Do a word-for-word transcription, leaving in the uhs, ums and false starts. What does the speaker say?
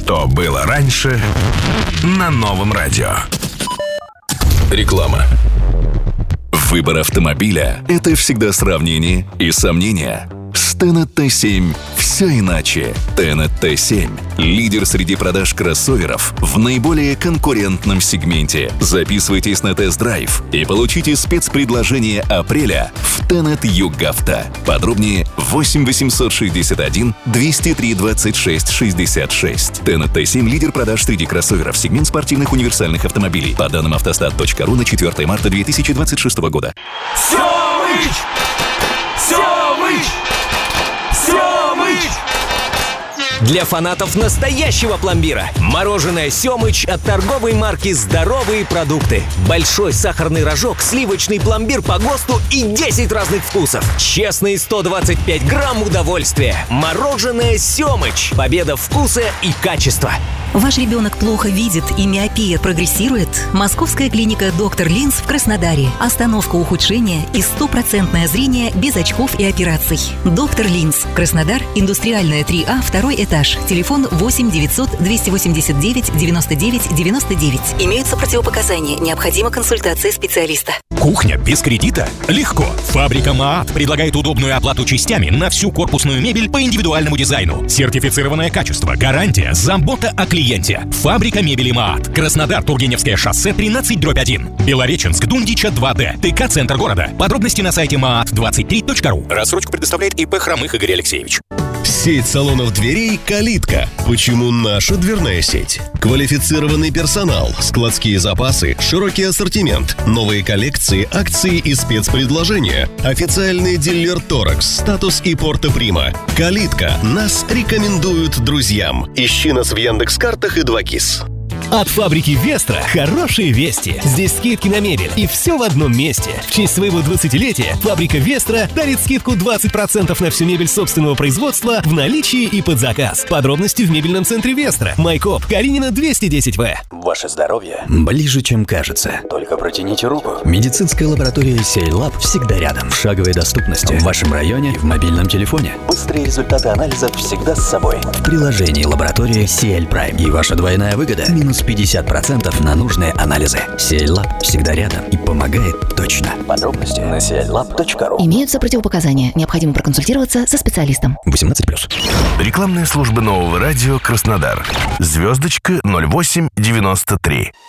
Что было раньше на Новом радио. Реклама. Выбор автомобиля – это всегда сравнение и сомнения. С Tenet ти семь все иначе. Tenet ти семь – лидер среди продаж кроссоверов в наиболее конкурентном сегменте. Записывайтесь на тест-драйв и получите спецпредложение апреля в Tenet Югавто. Подробнее восемь восемьсот шестьдесят один двести три двадцать шесть шестьдесят шесть. Tenet ти семь – лидер продаж среди кроссоверов, сегмент спортивных универсальных автомобилей. По данным автостат точка ру на четвёртое марта две тысячи двадцать шестого года. Семыч! Семыч! Семыч! Для фанатов настоящего пломбира. Мороженое «Семыч» от торговой марки «Здоровые продукты». Большой сахарный рожок, сливочный пломбир по ГОСТу и десять разных вкусов. Честные сто двадцать пять грамм удовольствия. Мороженое «Семыч». Победа вкуса и качества. Ваш ребенок плохо видит и миопия прогрессирует? Московская клиника «Доктор Линз» в Краснодаре. Остановка ухудшения и стопроцентное зрение без очков и операций. «Доктор Линз». Краснодар, Индустриальная три А, второй этаж. Телефон восемь девятьсот двести восемьдесят девять девяносто девять девяносто девять. Имеются противопоказания. Необходима консультация специалиста. Кухня без кредита? Легко. Фабрика МААТ предлагает удобную оплату частями на всю корпусную мебель по индивидуальному дизайну. Сертифицированное качество, гарантия, забота о клиенте. Фабрика мебели МААТ. Краснодар, Тургеневское шоссе, тринадцать дробь один. Белореченск, Дундича два Д. ТК «Центр города». Подробности на сайте маат двадцать три точка ру. Рассрочку предоставляет ИП Хромых Игорь Алексеевич. Сеть салонов дверей «Калитка». Почему наша дверная сеть? Квалифицированный персонал, складские запасы, широкий ассортимент, новые коллекции, акции и спецпредложения. Официальный дилер Торакс, Статус и Порто Прима. «Калитка». Нас рекомендуют друзьям. Ищи нас в Яндекс.Картах и два КИС. От фабрики «Вестра» хорошие вести. Здесь скидки на мебель и все в одном месте. В честь своего двадцатилетия фабрика «Вестра» дарит скидку двадцать процентов на всю мебель собственного производства в наличии и под заказ. Подробности в мебельном центре «Вестра». Майкоп, Калинина, двести десять В. Ваше здоровье ближе, чем кажется. Только протяните руку. Медицинская лаборатория «Сейлаб» всегда рядом. В шаговой доступности в вашем районе и в мобильном телефоне. Быстрые результаты анализов всегда с собой. В приложении лаборатории си эл Prime. И ваша двойная выгода – минус пятьдесят процентов на нужные анализы. Сейлаб всегда рядом и помогает точно. Подробности на си эл лаб точка ру. Имеются противопоказания. Необходимо проконсультироваться со специалистом. восемнадцать плюс. Рекламная служба Нового радио Краснодар. Звездочка ноль восемь девяносто три.